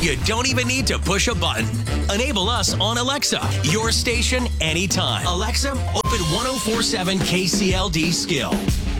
You don't even need to push a button. Enable us on Alexa, your station anytime. Alexa, open 1047 KCLD Skill.